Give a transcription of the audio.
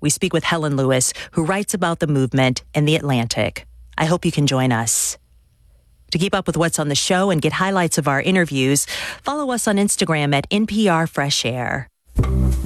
We speak with Helen Lewis, who writes about the movement in The Atlantic. I hope you can join us. To keep up with what's on the show and get highlights of our interviews, follow us on Instagram at NPR Fresh Air.